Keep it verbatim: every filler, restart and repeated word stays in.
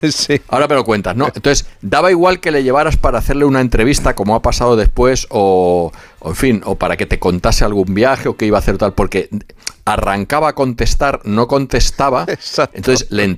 Sí. Ahora me lo cuentas, ¿no? Entonces, daba igual que le llevaras para hacerle una entrevista, como ha pasado después, o, o en fin, o para que te contase algún viaje o qué iba a hacer tal, porque arrancaba a contestar, no contestaba. Exacto. Entonces le,